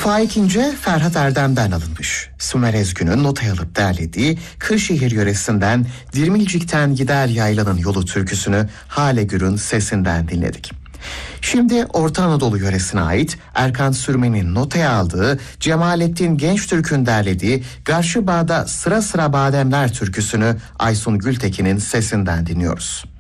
Faik İnce, Ferhat Erdem'den alınmış. Sümer Ezgün'ün notaya alıp derlediği Kırşehir yöresinden Dirmilcik'ten gider yaylanın yolu türküsünü Hale Gür'ün sesinden dinledik. Şimdi Orta Anadolu yöresine ait Erkan Sürmen'in notaya aldığı Cemalettin Gençtürk'ün derlediği Garşı Bağ'da Sıra Sıra Bademler türküsünü Aysun Gültekin'in sesinden dinliyoruz.